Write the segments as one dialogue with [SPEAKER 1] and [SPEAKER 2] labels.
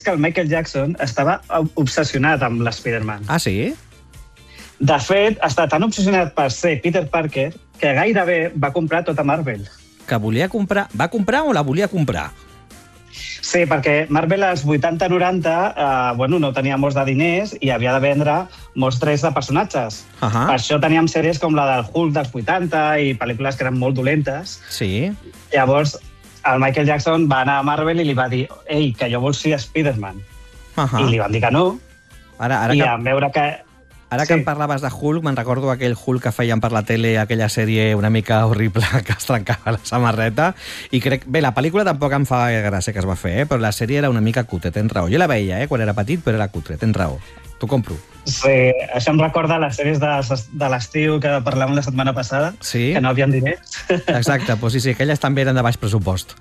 [SPEAKER 1] que el Michael Jackson estava obsessionat amb l'Spider-Man.
[SPEAKER 2] Ah, sí?
[SPEAKER 1] De fet, està tan obsessionat per ser Peter Parker que gairebé va comprar tota Marvel.
[SPEAKER 2] Que volia comprar... Va comprar o la volia comprar?
[SPEAKER 1] Sí, perquè Marvel als 80-90 no tenia molts de diners i havia de vendre molts drets de personatges. Per això teníem sèries com la del Hulk dels 80 i pel·lícules que eren molt dolentes.
[SPEAKER 2] Sí.
[SPEAKER 1] Llavors, el Michael Jackson va anar a Marvel i li va dir «Ei, que jo vol ser Spider-Man». I li van dir que no. I en veure que...
[SPEAKER 2] Ara que em parlaves de Hulk, me'n recordo aquell Hulk que feien per la tele, aquella sèrie una mica horrible que es trencava la samarreta, i crec... Bé, la pel·lícula tampoc em fa gràcia que es va fer, però la sèrie era una mica cutre, tens raó. Jo la veia, quan era petit, però era cutre, tens raó. T'ho compro.
[SPEAKER 1] Sí, això em recorda les sèries de l'estiu que parlàvem la setmana passada, que no havien diners.
[SPEAKER 2] Exacte, doncs sí, aquelles també eren de baix pressupost.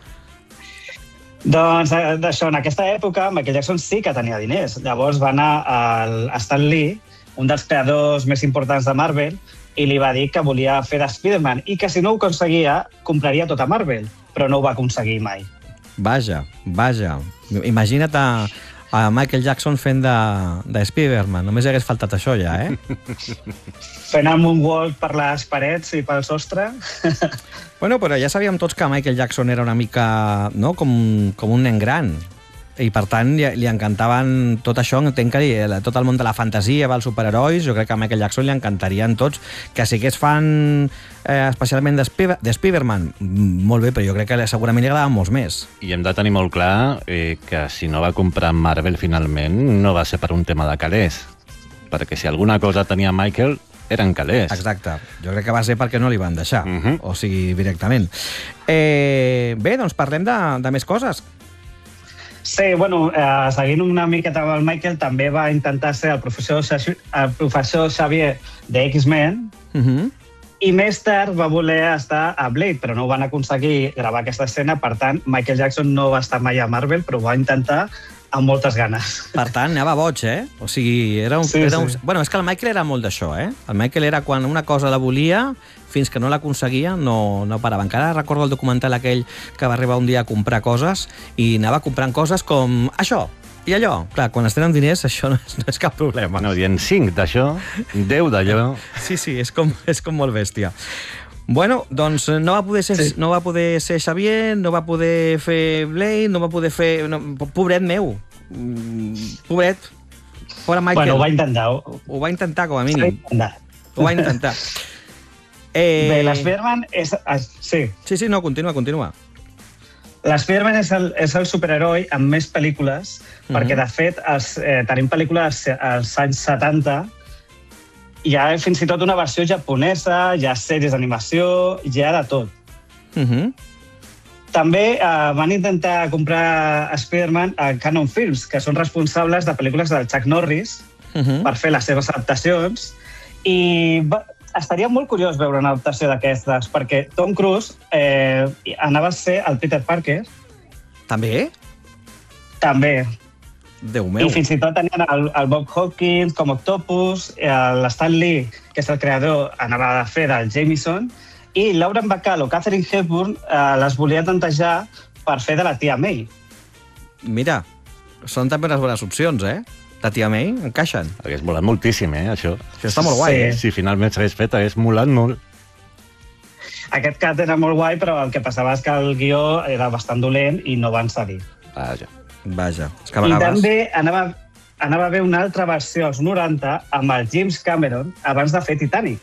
[SPEAKER 1] Doncs d'això, en aquesta època, Michael Jackson sí que tenia diners. Llavors va anar a Stan Lee, un dels creadors més importants de Marvel, i li va dir que volia fer de Spider-Man i que si no ho aconseguia, compraria tota Marvel, però no ho va aconseguir mai.
[SPEAKER 2] Vaja. Imagina't a Michael Jackson fent de Spider-Man. Només hagués faltat això ja,
[SPEAKER 1] Fent el moonwalk per les parets i pel sostre.
[SPEAKER 2] Bueno, però ja sabíem tots que Michael Jackson era una mica com un nen gran. I, per tant, li encantaven tot això. Entenc que tot el món de la fantasia, els superherois, jo crec que a Michael Jackson li encantarien tots. Que sigués fan especialment d'Spider-Man, molt bé, però jo crec que segurament li agradaven molts més.
[SPEAKER 3] I hem de tenir molt clar que si no va comprar Marvel finalment, no va ser per un tema de calés. Perquè si alguna cosa tenia Michael, eren calés.
[SPEAKER 2] Exacte. Jo crec que va ser perquè no li van deixar. O sigui, directament. Bé, doncs parlem de més coses.
[SPEAKER 1] Sí, seguint una miqueta amb el Michael, també va intentar ser el professor Xavier de X-Men, i més tard va voler estar a Blade, però no ho van aconseguir gravar aquesta escena. Per tant, Michael Jackson no va estar mai a Marvel, però ho va intentar amb moltes ganes.
[SPEAKER 2] Per tant, anava boig, O sigui, Bueno, és que el Michael era molt d'això, El Michael era quan una cosa la volia, fins que no l'aconseguia, no parava. Encara recordo el documental aquell que va arribar un dia a comprar coses i anava comprant coses com això i allò. Clar, quan es tenen diners, això no és cap problema.
[SPEAKER 3] No, dient 5 d'això, 10 d'allò...
[SPEAKER 2] Sí, és com molt bèstia. Bueno, doncs no va poder ser Xavier, no va poder fer Blade, no va poder fer... Pobret meu. Pobret. Fora Michael.
[SPEAKER 1] Bueno, ho va intentar.
[SPEAKER 2] Ho va intentar, com a mínim. Ho va intentar.
[SPEAKER 1] Bé, l'Spider-Man és...
[SPEAKER 2] Sí, no, continua.
[SPEAKER 1] L'Spider-Man és el superheroi amb més pel·lícules, perquè, de fet, tenim pel·lícules als anys 70. Hi ha fins i tot una versió japonesa, hi ha sèries d'animació, hi ha de tot. També van intentar comprar Spider-Man a Canon Films, que són responsables de pel·lícules del Chuck Norris per fer les seves adaptacions, i estaria molt curiós veure una adaptació d'aquestes, perquè Tom Cruise anava a ser el Peter Parker.
[SPEAKER 2] També?
[SPEAKER 1] També.
[SPEAKER 2] Déu meu.
[SPEAKER 1] I fins i tot tenien el Bob Hopkins com Octopus, l'Stan Lee, que és el creador, anava a fer del Jameson, i Lauren Bacall o Katharine Hepburn les volia tantejar per fer de la tia May.
[SPEAKER 2] Mira, són també unes bones opcions, La tia May, encaixen.
[SPEAKER 3] Hagués molat moltíssim, això.
[SPEAKER 2] Això està molt guai,
[SPEAKER 3] Si finalment s'hagués fet, hagués molat molt.
[SPEAKER 1] Aquest cat era molt guai, però el que passava és que el guió era bastant dolent i no van cedir.
[SPEAKER 2] Vaja.
[SPEAKER 1] I també anava a haver una altra versió als 90 amb el James Cameron abans de fer Titanic.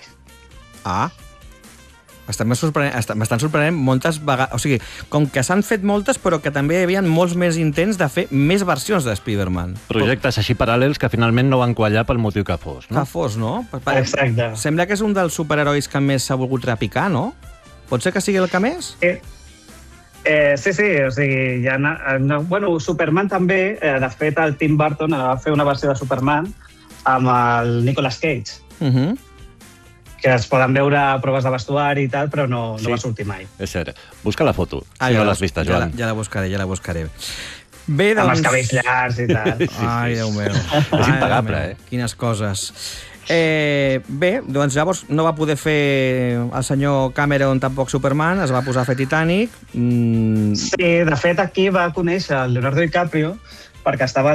[SPEAKER 2] M'estan sorprenent moltes vegades. O sigui, com que s'han fet moltes, però que també hi havia molts més intents de fer més versions de Spider-Man.
[SPEAKER 3] Projectes així paral·lels que finalment no van quallar pel motiu que fos, no?
[SPEAKER 2] Que fos, no?
[SPEAKER 1] Exacte.
[SPEAKER 2] Sembla que és un dels superherois que més s'ha volgut repicar, no? Pot ser que sigui el que més?
[SPEAKER 1] Sí, o sigui, Superman també, de fet, el Tim Burton va fer una versió de Superman amb el Nicolas Cage, que es poden veure proves de vestuari i tal, però no va sortir mai.
[SPEAKER 3] És cert. Busca la foto, si no l'has vista, Joan.
[SPEAKER 2] Ja la buscaré.
[SPEAKER 1] Bé, doncs... Amb els cabells llargs i tal.
[SPEAKER 2] Ai, Déu meu.
[SPEAKER 3] És impagable,
[SPEAKER 2] Quines coses. Bé, doncs llavors no va poder fer el senyor Cameron tampoc Superman, es va posar a fer Titanic.
[SPEAKER 1] Sí, de fet aquí va conèixer el Leonardo DiCaprio perquè estava